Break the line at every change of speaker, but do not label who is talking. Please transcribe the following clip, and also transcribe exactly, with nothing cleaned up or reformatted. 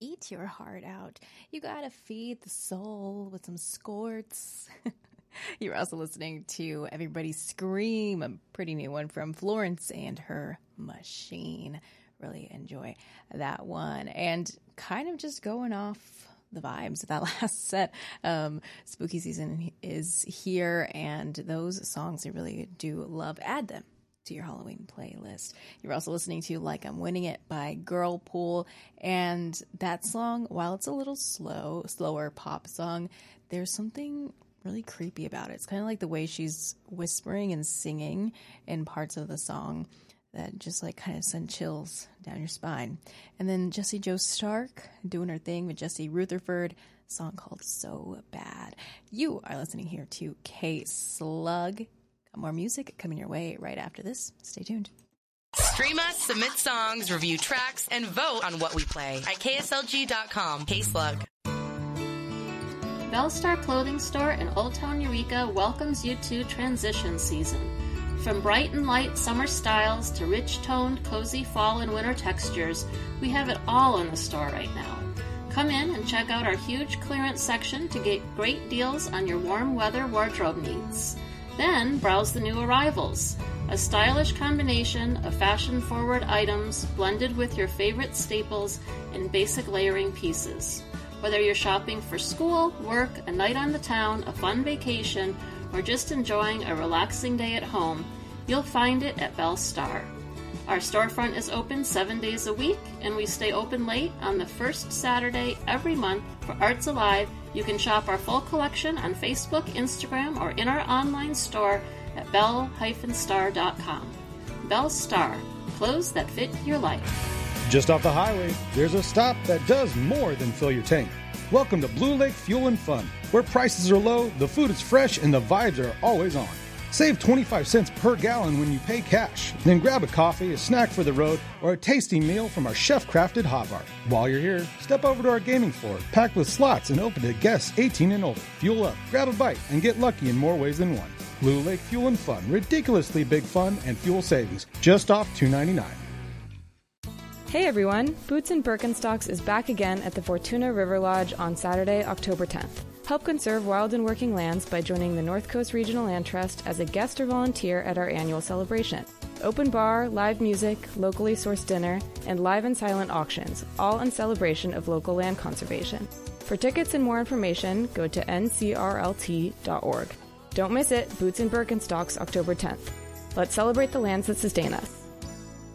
eat your heart out. You gotta feed the soul with some squirts. You're also listening to Everybody Scream, a pretty new one from Florence and Her Machine. Really enjoy that one. And kind of just going off the vibes of that last set. Um, spooky season is here, and those songs I really do love. Add them to your Halloween playlist. You're also listening to Like I'm Winning It by Girlpool, and that song, while it's a little slow, slower pop song, there's something really creepy about it. It's kind of like the way she's whispering and singing in parts of the song that just like kind of send chills down your spine. And then Jessie Jo Stark doing her thing with Jesse Rutherford, a song called So Bad. You are listening here to K-Slug. Got more music coming your way right after this. Stay tuned.
Stream us, submit songs, review tracks, and vote on what we play at K S L G dot com. K-Slug.
Bellstar Clothing Store in Old Town Eureka welcomes you to transition season. From bright and light summer styles to rich-toned, cozy fall and winter textures, we have it all in the store right now. Come in and check out our huge clearance section to get great deals on your warm weather wardrobe needs. Then browse the new arrivals, a stylish combination of fashion-forward items blended with your favorite staples and basic layering pieces. Whether you're shopping for school, work, a night on the town, a fun vacation, or just enjoying a relaxing day at home, you'll find it at Bellstar. Our storefront is open seven days a week, and we stay open late on the first Saturday every month for Arts Alive. You can shop our full collection on Facebook, Instagram, or in our online store at bell dash star dot com. Bellstar, clothes that fit your life.
Just off the highway, there's a stop that does more than fill your tank. Welcome to Blue Lake Fuel and Fun, where prices are low, the food is fresh, and the vibes are always on. Save twenty-five cents per gallon when you pay cash. Then grab a coffee, a snack for the road, or a tasty meal from our chef-crafted hot bar. While you're here, step over to our gaming floor, packed with slots and open to guests eighteen and older. Fuel up, grab a bite, and get lucky in more ways than one. Blue Lake Fuel and Fun, ridiculously big fun and fuel savings, just off two ninety-nine.
Hey everyone, Boots and Birkenstocks is back again at the Fortuna River Lodge on Saturday, October tenth. Help conserve wild and working lands by joining the North Coast Regional Land Trust as a guest or volunteer at our annual celebration. Open bar, live music, locally sourced dinner, and live and silent auctions, all in celebration of local land conservation. For tickets and more information, go to N C R L T dot org. Don't miss it, Boots and Birkenstocks, October tenth. Let's celebrate the lands that sustain us.